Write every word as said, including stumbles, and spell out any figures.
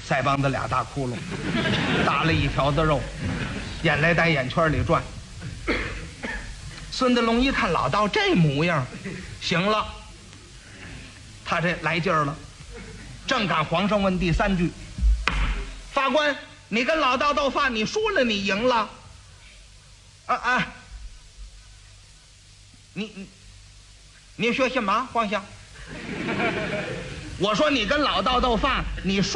腮帮子俩大窟窿，搭了一条子肉，眼泪在眼圈里转。孙德龙一看老道这模样，行了，他这来劲儿了。正赶皇上问第三句：“法官，你跟老道斗法，你输了，你赢了。”啊啊！你你你说什么，皇上？我说你跟老道斗法，你输。